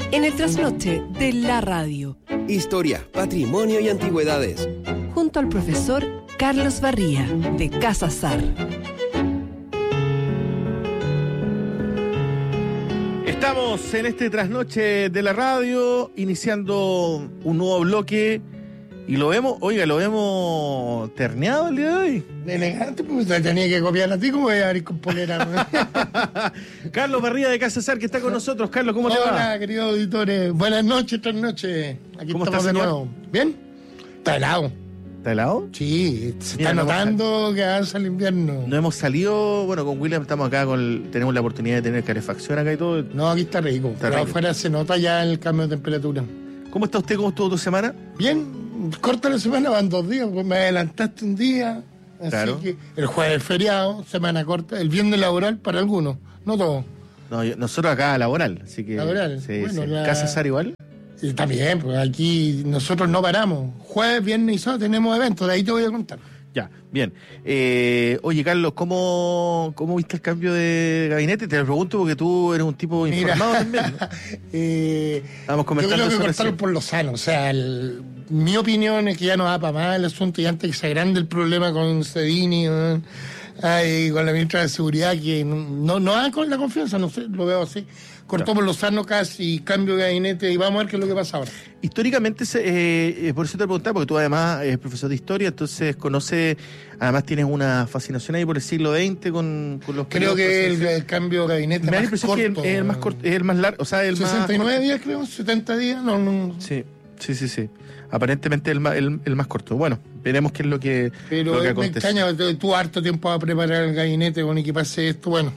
En el trasnoche de la radio. Historia, patrimonio y antigüedades. Junto al profesor Carlos Barría, de Casa Sar. Estamos en este trasnoche de la radio, iniciando un nuevo bloque. Y lo vemos terneado el día de hoy. Elegante, pues tenía que copiar a ti, como voy a abrir con polera. Carlos Barría de Casa Sar, que está con nosotros. Carlos, ¿cómo te va? Hola, queridos auditores. Buenas noches, trasnoche. Aquí ¿Cómo estamos está, de señor? nuevo. ¿Bien? Está helado. ¿Está helado? Sí, se Mira, está notando que avanza el invierno. No hemos salido, bueno, con William estamos acá, tenemos la oportunidad de tener calefacción acá y todo. No, aquí está rico. Está pero rico. afuera se nota ya el cambio de temperatura. ¿Cómo está usted? ¿Cómo estuvo tu semana? Bien, corta la semana, van 2 días, pues me adelantaste un día. Así Claro. que el jueves feriado, semana corta, el viernes laboral para algunos, no todos. No, nosotros acá laboral, así que... Laboral, Sí, bueno, sí. la- ¿Casa Sar igual? Y también, pues aquí nosotros no paramos. Jueves, viernes y sábado tenemos eventos, de ahí te voy a contar. Ya, bien. Oye, Carlos, ¿cómo viste el cambio de gabinete? Te lo pregunto porque tú eres un tipo informado también, ¿no? Estábamos Yo comentando creo que eso cortaron recién. por lo sano. O sea, mi opinión es que ya no va para más el asunto y antes que se agrande el problema con Cedini, con la ministra de Seguridad, que no va con la confianza, no sé, lo veo así. Cortó por lo sano casi, cambio de gabinete y vamos a ver qué es lo que pasa ahora. Históricamente, por eso te preguntaba, porque tú además eres profesor de historia, entonces además tienes una fascinación ahí por el siglo XX con los... Creo periodos que presidenciales. el cambio de gabinete Me da la más impresión corto. que es el más corto, es el más largo, o sea, el más... 69 días, creo, 70 días, no. Sí. Aparentemente el más corto. Bueno, veremos qué es lo que Pero me acontece. extraña, tú harto tiempo a preparar el gabinete con que pase esto, bueno.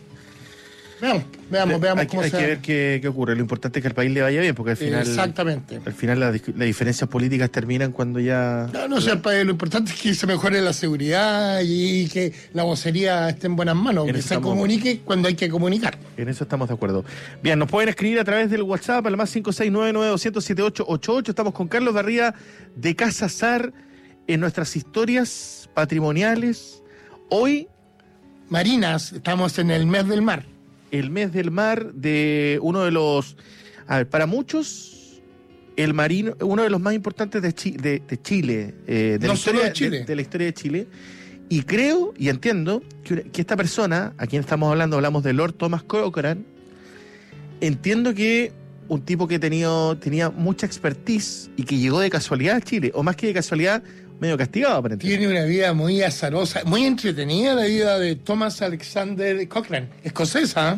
Veamos hay cómo que se ver qué ocurre. Lo importante es que al país le vaya bien, porque al final... Exactamente. Al final las diferencias políticas terminan cuando ya... No sé, lo importante es que se mejore la seguridad y que la vocería esté en buenas manos, En que eso se estamos- comunique cuando hay que comunicar. En eso estamos de acuerdo. Bien, nos pueden escribir a través del WhatsApp al más 56992007888. Estamos con Carlos Barría de Casa Sar en nuestras historias patrimoniales. Hoy, Marinas, estamos en el mes del mar. el mes del mar de uno de los... A ver, para muchos, el marino, uno de los más importantes de Chile. De No la solo historia, de Chile. de la historia de Chile. Y creo y entiendo que esta persona, a quien estamos hablando, hablamos de Lord Thomas Cochrane, entiendo que un tipo que tenía mucha expertise y que llegó de casualidad a Chile, o más que de casualidad, medio castigado aparentemente. Tiene una vida muy azarosa, muy entretenida la vida de Thomas Alexander Cochrane, escocesa,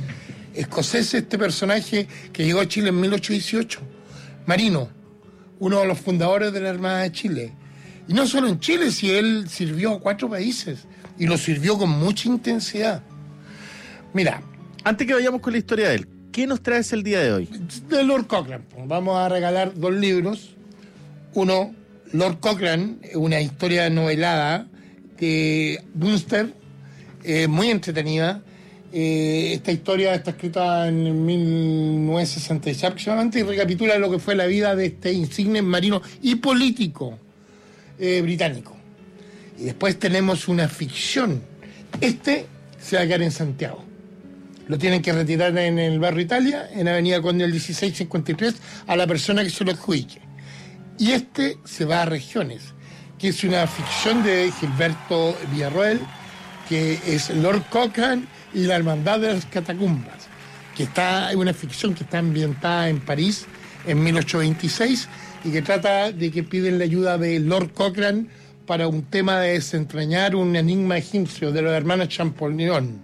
escocés este personaje que llegó a Chile en 1818, marino, uno de los fundadores de la Armada de Chile. Y no solo en Chile, si él sirvió a 4 países y lo sirvió con mucha intensidad. Mira, Antes que vayamos con la historia de él, ¿qué nos traes el día de hoy? de Lord Cochrane, vamos a regalar 2 libros. Uno, Lord Cochrane, una historia novelada de Munster, muy entretenida. Esta historia está escrita en 1966 aproximadamente y recapitula lo que fue la vida de este insigne marino y político británico. Y después tenemos una ficción. Este se va a quedar en Santiago. Lo tienen que retirar en el barrio Italia, en Avenida Conde del 1653, a la persona que se lo adjudique. Y este se va a Regiones, que es una ficción de Gilberto Villarroel, que es Lord Cochrane y la Hermandad de las Catacumbas, que es una ficción que está ambientada en París en 1826 y que trata de que piden la ayuda de Lord Cochrane para un tema de desentrañar un enigma egipcio de los hermanos Champollion.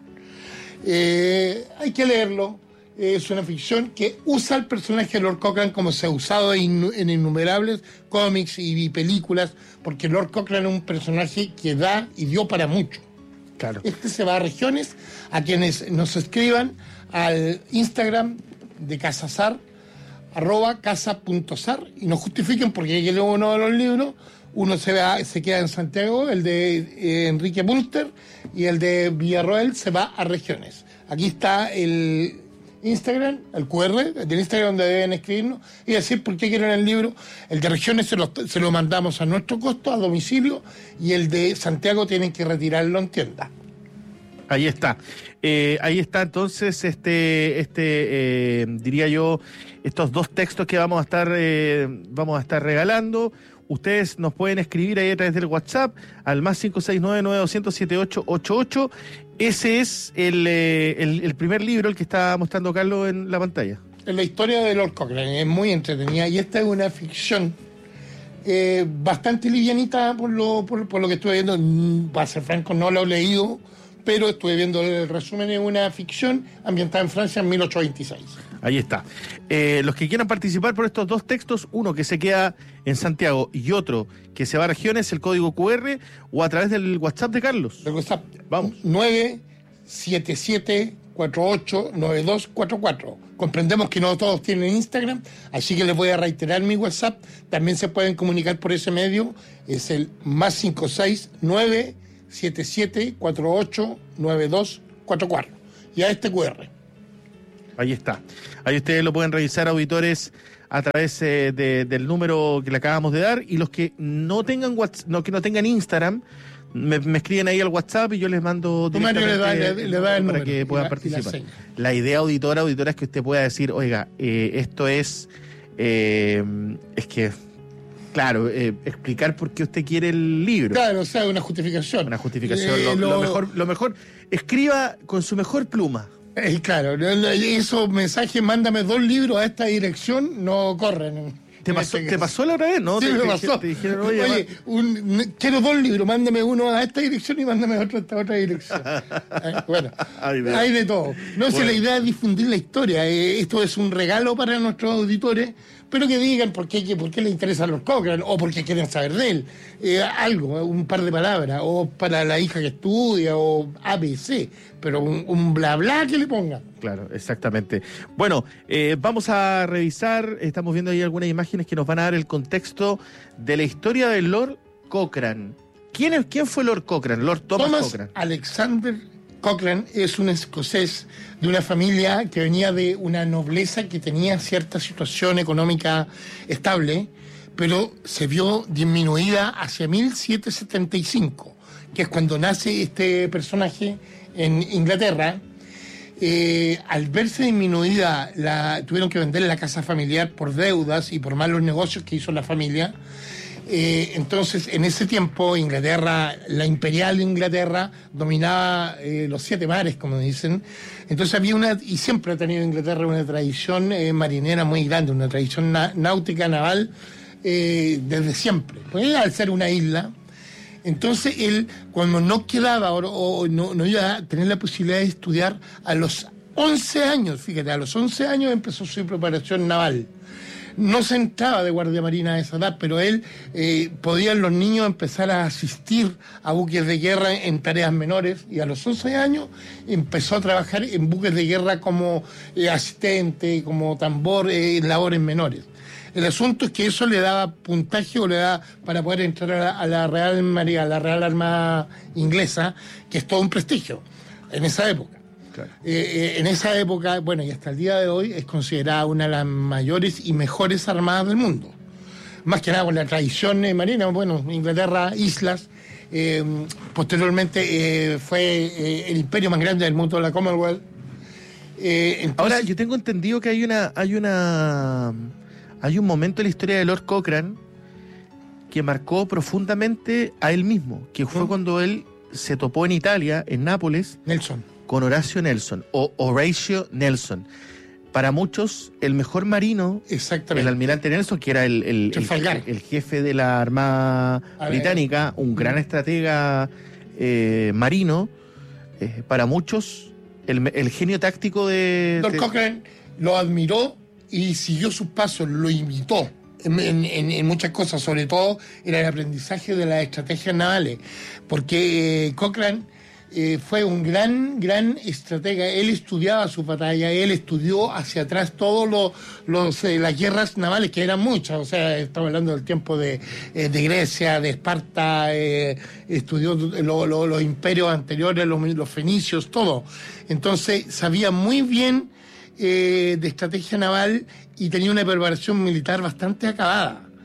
Hay que leerlo. Es una ficción que usa el personaje de Lord Cochrane como se ha usado en innumerables cómics y películas, porque Lord Cochrane es un personaje que da y dio para mucho. Claro. Este se va a Regiones, a quienes nos escriban al Instagram de Casasar, @casa.sar, y nos justifiquen porque hay que leer uno de los libros. Uno se queda en Santiago, el de Enrique Munster, y el de Villarroel se va a Regiones. Aquí está el Instagram, el QR del Instagram donde deben escribirnos y decir por qué quieren el libro. El de Regiones se lo mandamos a nuestro costo, a domicilio, y el de Santiago tienen que retirarlo en tienda. Ahí está. Ahí está entonces diría yo, estos dos textos que vamos a estar regalando. Ustedes nos pueden escribir ahí a través del WhatsApp al más 569-9200-7888. Ese es el primer libro, el que está mostrando Carlos en la pantalla. Es la historia de Lord Cochrane, es muy entretenida y esta es una ficción bastante livianita por lo que estuve viendo. Para ser franco, no lo he leído, pero estuve viendo el resumen. Es una ficción ambientada en Francia en 1826. Ahí está. Los que quieran participar por estos dos textos, uno que se queda en Santiago y otro que se va a regiones, el código QR o a través del WhatsApp de Carlos. El WhatsApp, vamos. 977-489244. Comprendemos que no todos tienen Instagram, así que les voy a reiterar mi WhatsApp. También se pueden comunicar por ese medio. Es el más 569-7748-9244. Y a este QR. Ahí está. Ahí ustedes lo pueden revisar, auditores, a través del número que le acabamos de dar. Y los que no tengan que no tengan Instagram, me escriben ahí al WhatsApp y yo les mando directamente le da el para que puedan participar. La idea, auditora, es que usted pueda decir, oiga, esto es que, claro, explicar por qué usted quiere el libro. Claro, o sea, una justificación. Una justificación. Lo mejor, escriba con su mejor pluma. Claro, esos mensajes, mándame 2 libros a esta dirección, no corren. ¿Te pasó la otra vez, no? Sí, me pasó. Te dijeron, oye, quiero 2 libros, mándame uno a esta dirección y mándame otro a esta otra dirección. Bueno, hay de todo. No sé, la idea es difundir la historia. Esto es un regalo para nuestros auditores, pero que digan por qué les interesa Lord Cochrane o por qué quieren saber de él. Algo, un par de palabras, o para la hija que estudia, o ABC, pero un bla bla que le pongan. Claro, exactamente. Bueno, vamos a revisar, estamos viendo ahí algunas imágenes que nos van a dar el contexto de la historia de Lord Cochrane. ¿Quién fue Lord Cochrane? Lord Thomas Cochrane. Alexander Cochrane es un escocés de una familia que venía de una nobleza que tenía cierta situación económica estable, pero se vio disminuida hacia 1775, que es cuando nace este personaje en Inglaterra. Al verse disminuida, tuvieron que vender la casa familiar por deudas y por malos negocios que hizo la familia. Entonces, en ese tiempo, Inglaterra, la imperial Inglaterra, dominaba los 7 mares, como dicen. Entonces y siempre ha tenido Inglaterra una tradición marinera muy grande, una tradición náutica, naval, desde siempre. Pues al ser una isla. Entonces él, cuando no quedaba o no iba a tener la posibilidad de estudiar, a los 11 años, fíjate, a los 11 años empezó su preparación naval. No se entraba de guardia marina a esa edad, pero él podían los niños empezar a asistir a buques de guerra en tareas menores, y a los 11 años empezó a trabajar en buques de guerra como asistente, como tambor, en labores menores. El asunto es que eso le daba puntaje o le da para poder entrar a la Real Marina, a la Real Armada Inglesa, que es todo un prestigio en esa época. Claro. En esa época, bueno, y hasta el día de hoy, es considerada una de las mayores y mejores armadas del mundo. Más que nada con la tradición marina, bueno, Inglaterra, islas. Posteriormente fue el imperio más grande del mundo, la Commonwealth. Entonces, ahora, yo tengo entendido que hay un momento en la historia de Lord Cochrane que marcó profundamente a él mismo, que fue cuando él se topó en Italia, en Nápoles, con Horatio Nelson, o Horatio Nelson. Para muchos, el mejor marino, el almirante Nelson, que era el jefe de la Armada Británica, un gran estratega marino, para muchos, el genio táctico de... Lord Cochrane lo admiró y siguió sus pasos, lo imitó en muchas cosas, sobre todo en el aprendizaje de las estrategias navales, porque Cochrane fue un gran estratega. Él estudiaba su batalla, él estudió hacia atrás todas las guerras navales, que eran muchas, o sea, estamos hablando del tiempo de Grecia, de Esparta, estudió los imperios anteriores, los fenicios, todo. Entonces sabía muy bien de estrategia naval y tenía una preparación militar bastante acabada.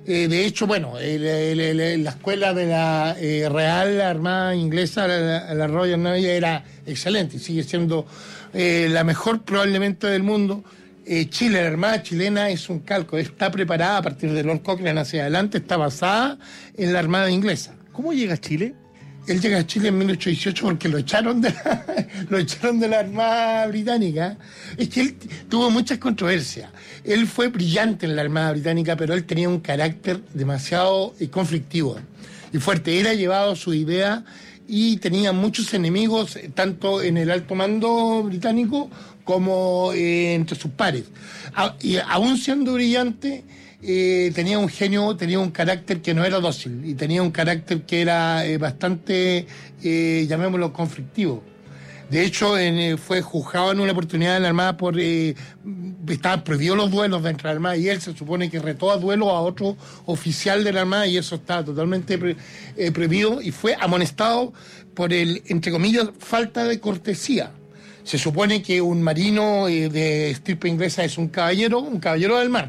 De hecho, bueno, la escuela de la Real Armada Inglesa, la Royal Navy, era excelente y sigue siendo la mejor probablemente del mundo. Chile, la Armada chilena es un calco, está preparada a partir de Lord Cochrane hacia adelante, está basada en la Armada inglesa. ¿Cómo llega a Chile? Él llega a Chile en 1818 porque lo echaron de la Armada Británica. Es que él tuvo muchas controversias. Él fue brillante en la Armada Británica, pero él tenía un carácter demasiado conflictivo y fuerte. Era llevado a su idea y tenía muchos enemigos, tanto en el alto mando británico como entre sus pares. Y aún siendo brillante, tenía un genio, tenía un carácter que no era dócil y tenía un carácter que era bastante, llamémoslo, conflictivo. De hecho, fue juzgado en una oportunidad en la Armada por... estaban prohibidos los duelos dentro de la Armada y él se supone que retó a duelo a otro oficial de la Armada y eso estaba totalmente prohibido y fue amonestado por entre comillas, falta de cortesía. Se supone que un marino de estirpe inglesa es un caballero del mar.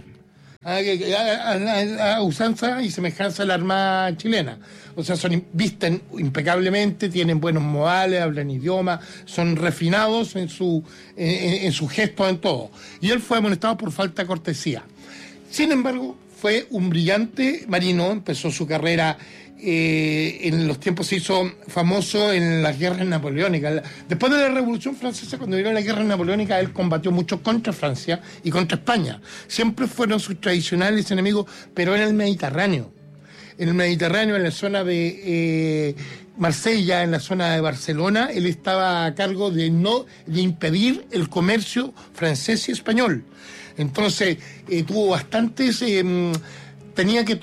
A usanza y semejanza a la Armada chilena. O sea, visten impecablemente, tienen buenos modales, hablan idioma, son refinados en su gesto, en todo. Y él fue amonestado por falta de cortesía. Sin embargo, fue un brillante marino, empezó su carrera en los tiempos, se hizo famoso en las guerras napoleónicas. Después de la Revolución Francesa, cuando vino la guerra napoleónica, él combatió mucho contra Francia y contra España. Siempre fueron sus tradicionales enemigos, pero en el Mediterráneo. En el Mediterráneo, en la zona de Marsella, en la zona de Barcelona, él estaba a cargo de impedir el comercio francés y español. Entonces, tuvo bastantes... tenía que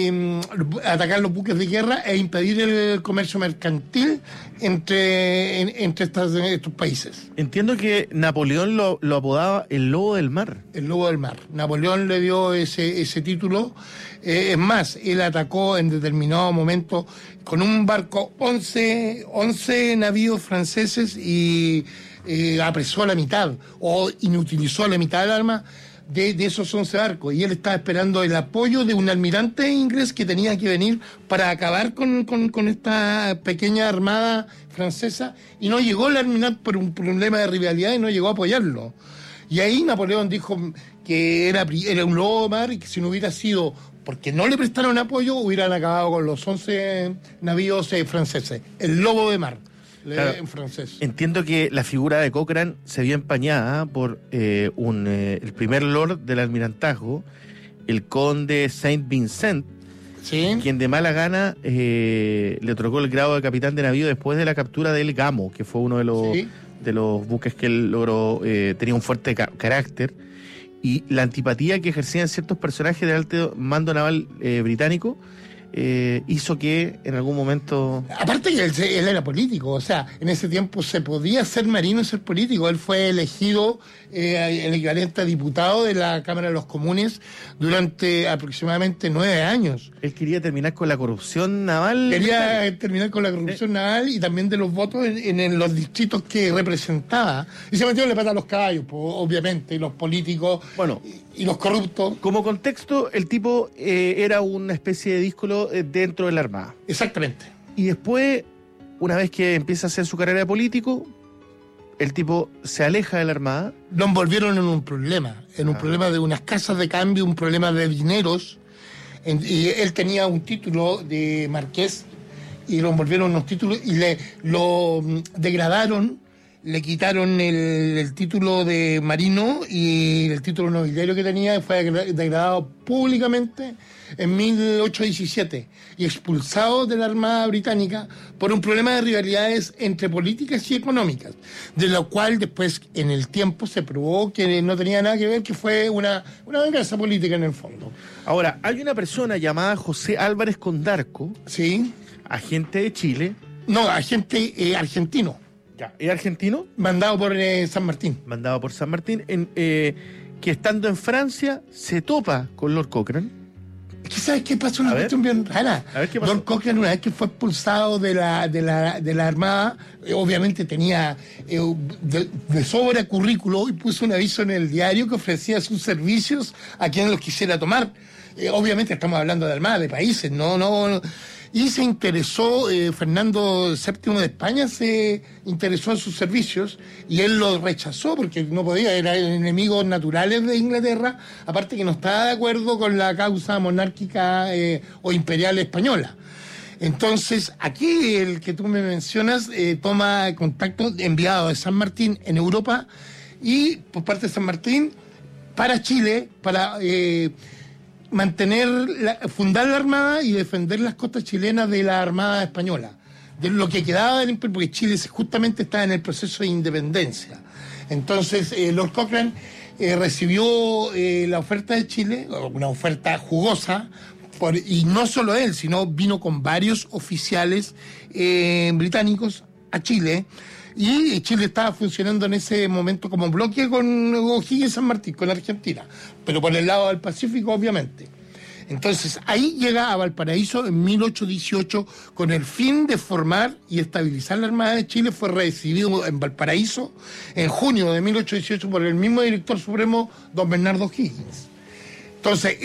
atacar los buques de guerra e impedir el comercio mercantil entre estos países. Entiendo que Napoleón lo apodaba el Lobo del Mar. El Lobo del Mar. Napoleón le dio ese título. Es más, él atacó en determinado momento con un barco 11 navíos franceses y apresó a la mitad o inutilizó a la mitad del arma de esos 11 barcos, y él estaba esperando el apoyo de un almirante inglés que tenía que venir para acabar con esta pequeña armada francesa, y no llegó el almirante por un problema de rivalidad y no llegó a apoyarlo. Y ahí Napoleón dijo que era un lobo de mar y que si no hubiera sido porque no le prestaron apoyo, hubieran acabado con los 11 navíos franceses. El lobo de mar. Claro, en francés. Entiendo que la figura de Cochrane se vio empañada por el primer lord del almirantazgo, el conde Saint-Vincent, ¿sí?, quien de mala gana le otorgó el grado de capitán de navío después de la captura del Gamo, que fue uno de los, ¿sí?, de los buques que él logró. Tenía un fuerte carácter, y la antipatía que ejercían ciertos personajes del alto mando naval británico hizo que en algún momento... Aparte que él era político, o sea, en ese tiempo se podía ser marino y ser político. Él fue elegido el equivalente a diputado de la Cámara de los Comunes durante aproximadamente 9 años. Él quería terminar con la corrupción naval. Quería terminar con la corrupción naval y también de los votos en los distritos que representaba. Y se metió en la pata a los caballos, pues, obviamente, y los políticos, bueno, y los corruptos. Como contexto, el tipo era una especie de díscolo dentro de la Armada. Exactamente. Y después, una vez que empieza a hacer su carrera de político, el tipo se aleja de la Armada. Lo envolvieron en un problema de unas casas de cambio, un problema de dineros. Y él tenía un título de marqués y lo envolvieron en unos títulos y lo degradaron. Le quitaron el título de marino y el título nobiliario que tenía, fue degradado públicamente en 1817 y expulsado de la Armada Británica por un problema de rivalidades entre políticas y económicas, de lo cual después en el tiempo se probó que no tenía nada que ver, que fue una venganza política en el fondo. Ahora, hay una persona llamada José Álvarez Condarco, ¿sí?, agente de Chile. No, agente argentino. ¿Es argentino? Mandado por San Martín. Mandado por San Martín, que estando en Francia se topa con Lord Cochrane Es que ¿sabes qué pasó? Una A ver. cuestión bien rara. A ver, ¿qué pasó? Lord Cochrane, una vez que fue expulsado de la Armada, obviamente tenía de sobra currículo y puso un aviso en el diario que ofrecía sus servicios a quien los quisiera tomar. Obviamente estamos hablando de Armada, de países, no. Y se interesó, Fernando VII de España se interesó en sus servicios y él lo rechazó porque no podía, eran enemigos naturales de Inglaterra, aparte que no estaba de acuerdo con la causa monárquica o imperial española. Entonces, aquí el que tú me mencionas toma contacto enviado de San Martín en Europa y por parte de San Martín para Chile, para fundar la Armada y defender las costas chilenas de la Armada española, de lo que quedaba del imperio, porque Chile justamente estaba en el proceso de independencia. Entonces, Lord Cochrane recibió la oferta de Chile, una oferta jugosa, y no solo él, sino vino con varios oficiales británicos a Chile, y Chile estaba funcionando en ese momento como bloque con O'Higgins y San Martín, con Argentina, pero por el lado del Pacífico, obviamente. Entonces, ahí llega a Valparaíso en 1818 con el fin de formar y estabilizar la Armada de Chile. Fue recibido en Valparaíso en junio de 1818 por el mismo director supremo, don Bernardo O'Higgins. Entonces,